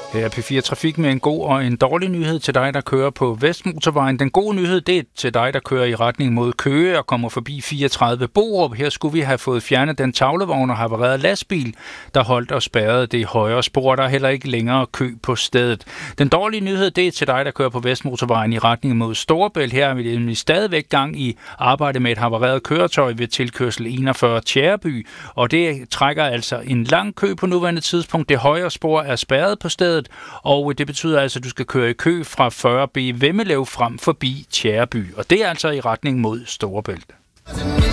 Her er P4 Trafik med en god og en dårlig nyhed til dig, der kører på Vestmotorvejen. Den gode nyhed, det er til dig, der kører i retning mod Køge og kommer forbi 34 Borup. Her skulle vi have fået fjernet den tavlevogn og havareret lastbil, der holdt og spærrede det højre spor. Der er heller ikke længere kø på stedet. Den dårlige nyhed, det er til dig, der kører på Vestmotorvejen i retning mod Storebælt. Her er vi nemlig stadigvæk gang i arbejde med et havareret køretøj ved tilkørsel 41 Tjæreby. Og det trækker altså en lang kø på nuværende tidspunkt. Det højre spor er spærret på stedet. Og det betyder altså, at du skal køre i kø fra 40B Vemmelev frem forbi Tjæreby. Og det er altså i retning mod Storebælt.